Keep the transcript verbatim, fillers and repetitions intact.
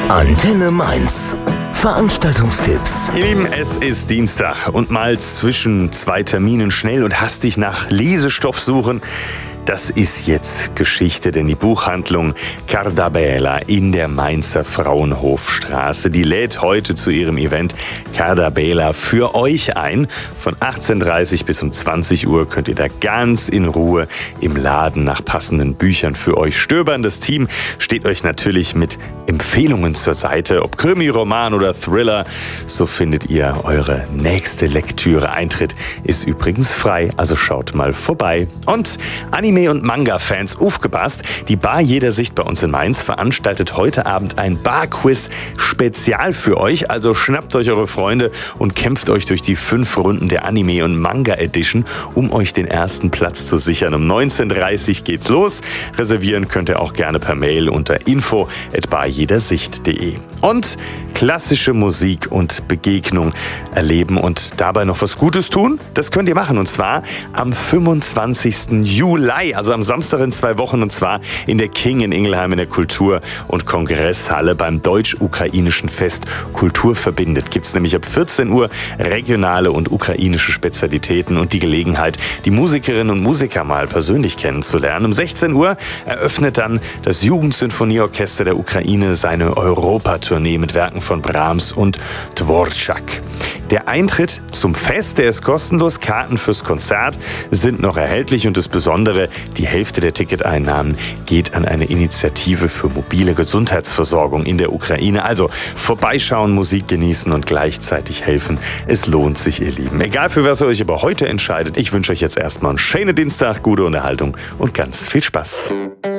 Antenne Mainz. Veranstaltungstipps. Ihr Lieben, es ist Dienstag und mal zwischen zwei Terminen schnell und hastig nach Lesestoff suchen. Das ist jetzt Geschichte, denn die Buchhandlung Cardabela in der Mainzer Frauenhofstraße, die lädt heute zu ihrem Event Cardabela für euch ein. Von achtzehn Uhr dreißig bis um zwanzig Uhr könnt ihr da ganz in Ruhe im Laden nach passenden Büchern für euch stöbern. Das Team steht euch natürlich mit Empfehlungen zur Seite, ob Krimi, Roman oder Thriller. So findet ihr eure nächste Lektüre. Eintritt ist übrigens frei, also schaut mal vorbei. Und Anime und Manga-Fans, aufgepasst, die Bar Jeder Sicht bei uns in Mainz veranstaltet heute Abend ein Bar-Quiz spezial für euch. Also schnappt euch eure Freunde und kämpft euch durch die fünf Runden der Anime- und Manga-Edition, um euch den ersten Platz zu sichern. Um neunzehn Uhr dreißig geht's los. Reservieren könnt ihr auch gerne per Mail unter info at barjedersicht punkt de. Und klassische Musik und Begegnung erleben und dabei noch was Gutes tun? Das könnt ihr machen, und zwar am fünfundzwanzigsten Juli, also am Samstag in zwei Wochen, und zwar in der King in Ingelheim in der Kultur- und Kongresshalle beim deutsch-ukrainischen Fest Kultur verbindet. Gibt es nämlich ab vierzehn Uhr regionale und ukrainische Spezialitäten und die Gelegenheit, die Musikerinnen und Musiker mal persönlich kennenzulernen. Um sechzehn Uhr eröffnet dann das Jugendsinfonieorchester der Ukraine seine Europatournee mit Werken von Brahms und Dvorak. Der Eintritt zum Fest, der ist kostenlos. Karten fürs Konzert sind noch erhältlich und das Besondere, die Hälfte der Ticketeinnahmen geht an eine Initiative für mobile Gesundheitsversorgung in der Ukraine. Also vorbeischauen, Musik genießen und gleichzeitig helfen. Es lohnt sich, ihr Lieben. Egal für was ihr euch aber heute entscheidet, ich wünsche euch jetzt erstmal einen schönen Dienstag, gute Unterhaltung und ganz viel Spaß.